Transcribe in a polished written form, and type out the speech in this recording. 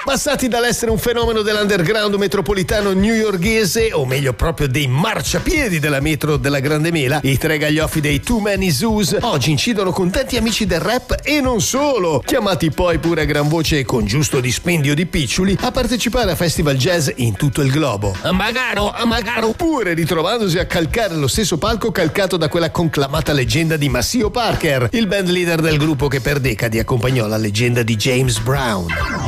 Passati dall'essere un fenomeno dell'underground metropolitano newyorghese, o meglio proprio dei marciapiedi della metro della Grande Mela, i tre gaglioffi dei Too Many Zoos oggi incidono con tanti amici del rap e non solo, chiamati poi pure a gran voce e con giusto dispendio di piccioli a partecipare a festival jazz in tutto il globo. Magaro, pure ritrovandosi a calcare lo stesso palco calcato da quella conclamata leggenda di Maceo Parker, il band leader del gruppo che per decadi accompagnò la leggenda di James Brown.